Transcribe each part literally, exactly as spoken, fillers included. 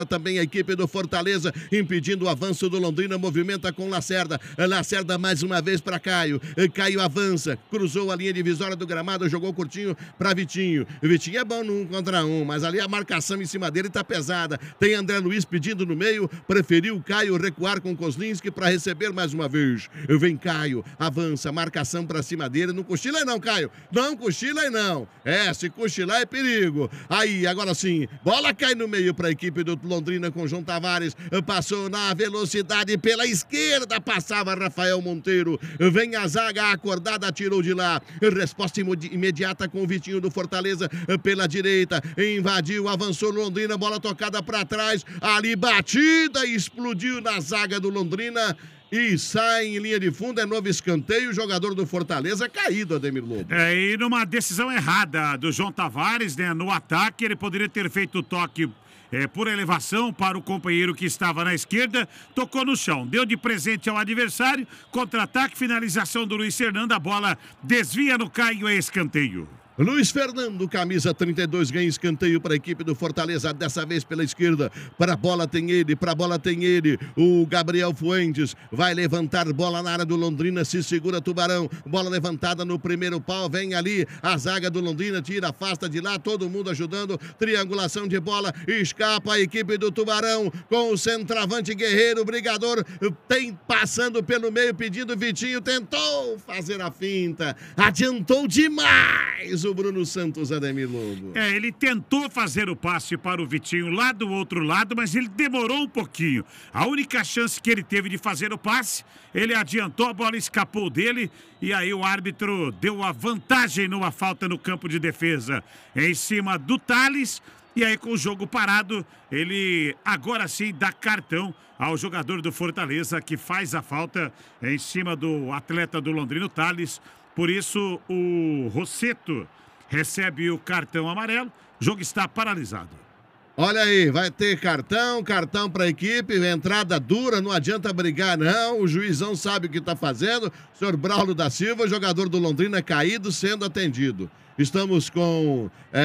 Também a equipe do Fortaleza impedindo o avanço do Londrina, movimenta com Lacerda. Lacerda mais uma vez para Caio. Caio avança, cruzou a linha divisória do gramado, jogou curtinho para Vitinho. Vitinho é bom no um contra um, mas ali a marcação em cima dele tá pesada. Tem André Luiz pedindo no meio, preferiu Caio recuar com Kozlinski para receber mais uma vez. Vem Caio, avança, marcação para cima dele. Não cochila aí não, Caio. Não cochila aí não. É, se cochilar é perigo. Aí, agora sim, bola cai no meio para a equipe do Londrina com João Tavares, passou na velocidade pela esquerda, passava Rafael Monteiro, vem a zaga acordada, tirou de lá, resposta imediata com o Vitinho do Fortaleza pela direita, invadiu, avançou Londrina, bola tocada para trás, ali batida, explodiu na zaga do Londrina e sai em linha de fundo, é novo escanteio, o jogador do Fortaleza caído, Ademir Lobo. É, e numa decisão errada do João Tavares, né, no ataque, ele poderia ter feito o toque É, por elevação para o companheiro que estava na esquerda, tocou no chão, deu de presente ao adversário, contra-ataque, finalização do Luiz Fernando, a bola desvia no Caio, é escanteio. Luiz Fernando, camisa trinta e dois, ganha escanteio para a equipe do Fortaleza, dessa vez pela esquerda. Para a bola tem ele, para a bola tem ele. O Gabriel Fuentes vai levantar bola na área do Londrina, se segura Tubarão. Bola levantada no primeiro pau, vem ali a zaga do Londrina, tira, afasta de lá, todo mundo ajudando. Triangulação de bola, escapa a equipe do Tubarão com o centroavante Guerreiro, Brigador, tem passando pelo meio, pedindo Vitinho, tentou fazer a finta, adiantou demais o Bruno Santos, Ademir Lobo. É, ele tentou fazer o passe para o Vitinho lá do outro lado, mas ele demorou um pouquinho. A única chance que ele teve de fazer o passe, ele adiantou, a bola escapou dele e aí o árbitro deu a vantagem numa falta no campo de defesa em cima do Thales. E aí, com o jogo parado, ele agora sim dá cartão ao jogador do Fortaleza que faz a falta em cima do atleta do Londrina, Thales. Por isso, o Rosseto recebe o cartão amarelo. O jogo está paralisado. Olha aí, vai ter cartão, cartão para a equipe, entrada dura, não adianta brigar não, o juizão sabe o que está fazendo. Senhor Braulio da Silva, jogador do Londrina caído, sendo atendido. Estamos com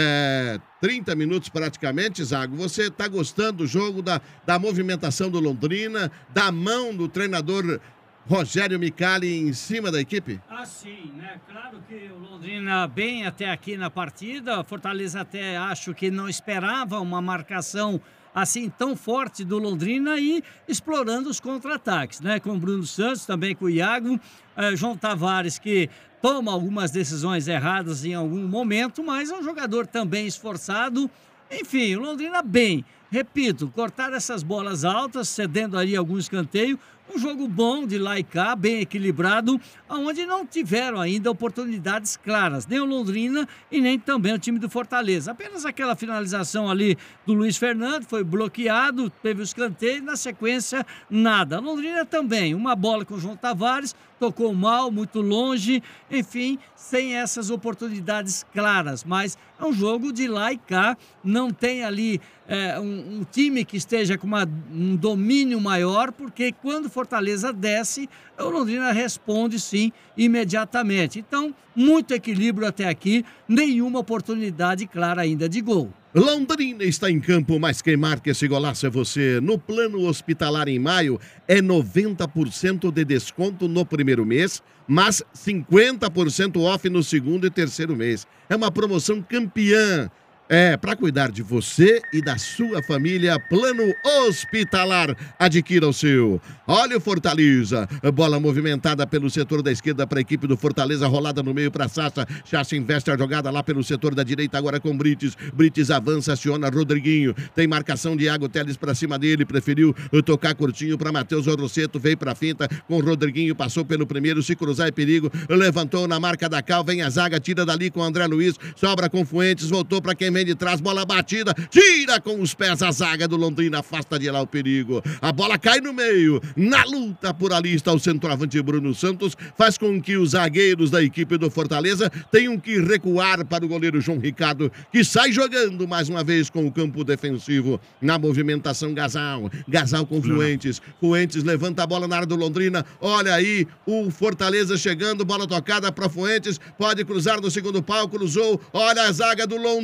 é, trinta minutos praticamente, Zago. Você está gostando do jogo, da, da movimentação do Londrina, da mão do treinador Rogério Micali em cima da equipe? Ah, sim, né? Claro que o Londrina bem até aqui na partida. Fortaleza até acho que não esperava uma marcação assim tão forte do Londrina e explorando os contra-ataques, né? Com o Bruno Santos, também com o Iago, eh, João Tavares, que toma algumas decisões erradas em algum momento, mas é um jogador também esforçado. Enfim, o Londrina bem. Repito, cortar essas bolas altas, cedendo ali algum escanteio. Um jogo bom de lá e cá, bem equilibrado, onde não tiveram ainda oportunidades claras, nem o Londrina e nem também o time do Fortaleza. Apenas aquela finalização ali do Luiz Fernando, foi bloqueado, teve o escanteio, na sequência nada. Londrina também, uma bola com o João Tavares, tocou mal, muito longe, enfim, sem essas oportunidades claras, mas é um jogo de lá e cá, não tem ali é, um, um time que esteja com uma, um domínio maior, porque quando Fortaleza desce, o Londrina responde sim, imediatamente. Então, muito equilíbrio até aqui, nenhuma oportunidade clara ainda de gol. Londrina está em campo, mas quem marca esse golaço é você. No plano hospitalar em maio, é noventa por cento de desconto no primeiro mês, mas cinquenta por cento off no segundo e terceiro mês. É uma promoção campeã. É, para cuidar de você e da sua família, plano hospitalar. Adquira o seu. Olha o Fortaleza. Bola movimentada pelo setor da esquerda para a equipe do Fortaleza. Rolada no meio para Sassa. Sassa investe a jogada lá pelo setor da direita agora com Brites. Brites avança, aciona Rodriguinho. Tem marcação de Iago Teles para cima dele. Preferiu tocar curtinho para Matheus Rosseto. Veio para a finta com Rodriguinho. Passou pelo primeiro. Se cruzar é perigo. Levantou na marca da Cal. Vem a zaga. Tira dali com André Luiz. Sobra com Fuentes. Voltou para quem vem de trás, bola batida, tira com os pés a zaga do Londrina, afasta de lá o perigo, a bola cai no meio, na luta por ali está o centroavante Bruno Santos, faz com que os zagueiros da equipe do Fortaleza tenham que recuar para o goleiro João Ricardo, que sai jogando mais uma vez com o campo defensivo, na movimentação Gasal, Gasal com Fuentes, Fuentes levanta a bola na área do Londrina, olha aí o Fortaleza chegando, bola tocada para Fuentes, pode cruzar no segundo pau, cruzou, olha a zaga do Londrina,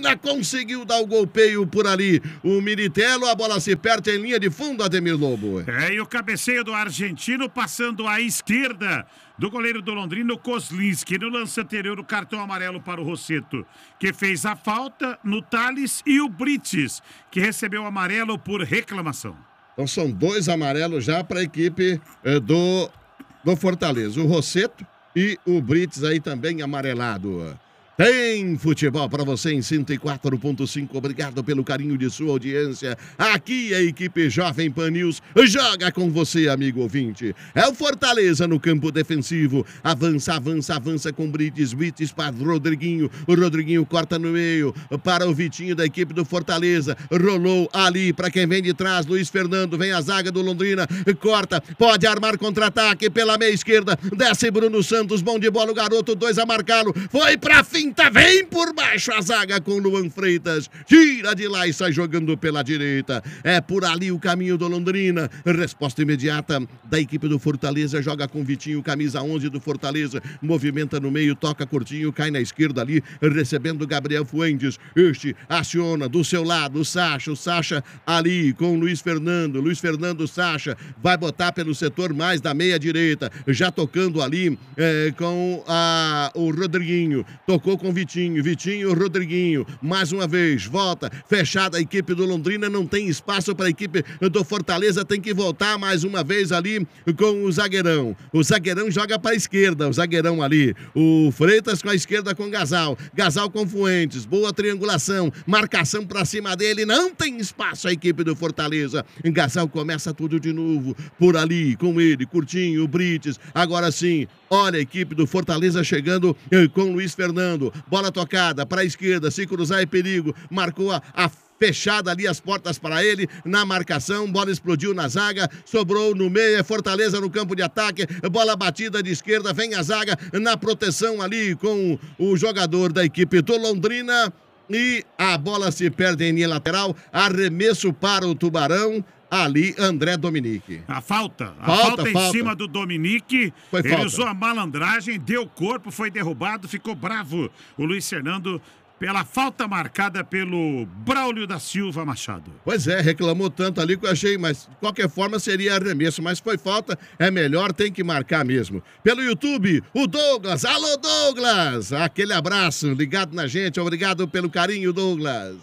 Tira, conseguiu dar o golpeio por ali. O Militelo, a bola se perde em linha de fundo, Ademir Lobo. É, e o cabeceio do argentino passando à esquerda do goleiro do Londrina, o Kozlinski. No lance anterior, o cartão amarelo para o Rosseto, que fez a falta no Thales, e o Brites, que recebeu amarelo por reclamação. Então são dois amarelos já para a equipe eh, do, do Fortaleza. O Rosseto e o Brites aí também amarelado. Tem futebol para você em cento e quatro ponto cinco. Obrigado pelo carinho de sua audiência. Aqui a equipe Jovem Pan News joga com você, amigo ouvinte. É o Fortaleza no campo defensivo. Avança, avança, avança com Brites. Brites para o Rodriguinho. O Rodriguinho corta no meio para o Vitinho da equipe do Fortaleza. Rolou ali para quem vem de trás. Luiz Fernando, vem a zaga do Londrina. Corta, pode armar contra-ataque pela meia esquerda. Desce Bruno Santos, bom de bola o garoto. Dois a marcá-lo. Foi para fim. Vem por baixo a zaga com Luan Freitas, tira de lá e sai jogando pela direita. É por ali o caminho do Londrina. Resposta imediata da equipe do Fortaleza, joga com Vitinho, camisa onze do Fortaleza, movimenta no meio, toca curtinho, cai na esquerda ali, recebendo Gabriel Fuentes. Este aciona do seu lado o Sacha, o Sacha ali com Luiz Fernando, Luiz Fernando, Sacha, vai botar pelo setor mais da meia direita, já tocando ali é, com a, o Rodriguinho, tocou com Vitinho, Vitinho, Rodriguinho, mais uma vez, volta, fechada a equipe do Londrina, não tem espaço para a equipe do Fortaleza, tem que voltar mais uma vez ali com o zagueirão, o zagueirão joga para a esquerda, o zagueirão ali, o Freitas com a esquerda com Gasal, Gasal com Fuentes, boa triangulação, marcação para cima dele, não tem espaço a equipe do Fortaleza, Gasal começa tudo de novo, por ali, com ele, Curtinho, o Brites, agora sim, olha a equipe do Fortaleza chegando com Luiz Fernando, bola tocada para a esquerda, se cruzar é perigo, marcou a, a fechada ali as portas para ele, na marcação, bola explodiu na zaga, sobrou no meio, é Fortaleza no campo de ataque, bola batida de esquerda, vem a zaga na proteção ali com o jogador da equipe do Londrina e a bola se perde em linha lateral, arremesso para o Tubarão. Ali, André Dominique. A falta. A falta, falta em falta. cima do Dominique. Foi Ele falta. usou a malandragem, deu corpo, foi derrubado, ficou bravo o Luiz Fernando pela falta marcada pelo Braulio da Silva Machado. Pois é, reclamou tanto ali que eu achei, mas de qualquer forma seria arremesso, mas foi falta, é melhor, tem que marcar mesmo. Pelo YouTube, o Douglas, alô Douglas, aquele abraço, ligado na gente, obrigado pelo carinho, Douglas.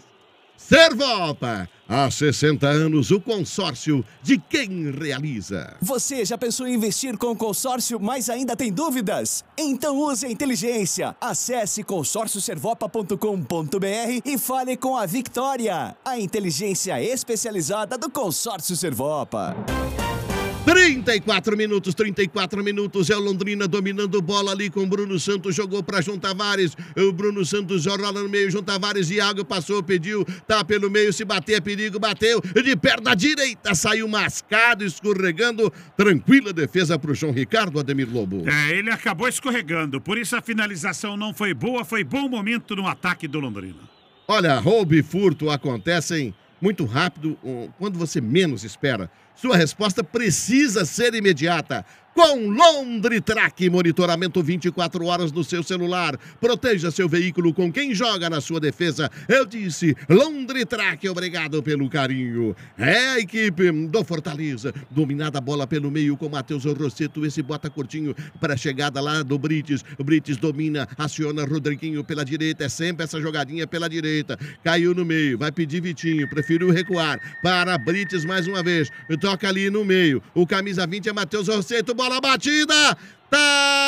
Servopa, há sessenta anos, o consórcio de quem realiza. Você já pensou em investir com o consórcio, mas ainda tem dúvidas? Então use a inteligência. Acesse consórcio servopa ponto com ponto br e fale com a Victoria, a inteligência especializada do consórcio Servopa. trinta e quatro minutos, trinta e quatro minutos, é o Londrina dominando bola ali com o Bruno Santos, jogou para João Tavares, o Bruno Santos joga no meio, João Tavares, Iago passou, pediu, tá pelo meio, se bater é perigo, bateu, de perna direita, saiu mascado, escorregando, tranquila defesa para o João Ricardo, Ademir Lobo. É, ele acabou escorregando, por isso a finalização não foi boa, foi bom momento no ataque do Londrina. Olha, roubo e furto acontecem muito rápido, quando você menos espera. Sua resposta precisa ser imediata. Com Londritrack, monitoramento vinte e quatro horas no seu celular. Proteja seu veículo com quem joga na sua defesa. Eu disse, Londritrack, obrigado pelo carinho. É a equipe do Fortaleza, dominada a bola pelo meio com Matheus Rosseto. Esse bota curtinho para a chegada lá do Brites. O Brites domina, aciona Rodriguinho pela direita. É sempre essa jogadinha pela direita. Caiu no meio, vai pedir Vitinho, preferiu recuar para Brites mais uma vez. Toca ali no meio. O camisa vinte é Matheus Rosseto. Bola batida, tá